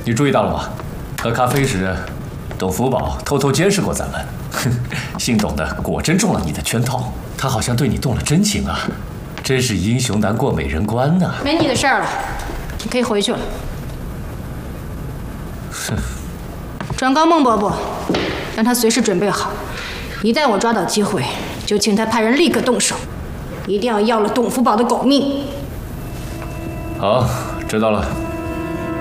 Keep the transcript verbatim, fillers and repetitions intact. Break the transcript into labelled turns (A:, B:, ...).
A: 你注意到了吗？喝咖啡时，董福宝偷偷监视过咱们。哼，姓董的果真中了你的圈套，他好像对你动了真情啊！真是英雄难过美人关呐。
B: 没你的事儿了，你可以回去了。
A: 哼。
B: 转告孟伯伯，让他随时准备好，一旦我抓到机会，就请他派人立刻动手，一定要要了董福宝的狗命。
A: 好，知道了。